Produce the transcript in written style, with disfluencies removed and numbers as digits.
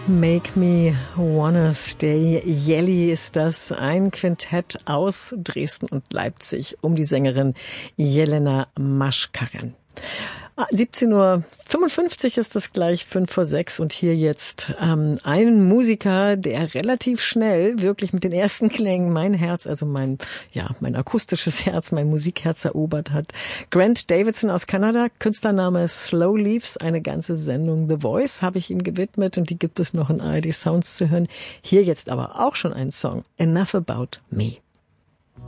Make Me Wanna Stay. Jelly ist das, ein Quintett aus Dresden und Leipzig um die Sängerin Jelena Maschkaren. 17:55 ist es gleich, 5:06 und hier jetzt ein Musiker, der relativ schnell wirklich mit den ersten Klängen mein Herz, also mein akustisches Herz, mein Musikherz erobert hat. Grant Davidson aus Kanada, Künstlername Slow Leaves, eine ganze Sendung The Voice habe ich ihm gewidmet und die gibt es noch in ARD Sounds zu hören. Hier jetzt aber auch schon ein Song, Enough About Me.